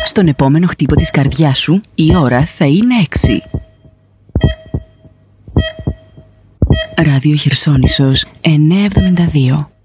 Στον επόμενο χτύπο της καρδιάς σου, η ώρα θα είναι 6. Ράδιο Χερσόνησος 972.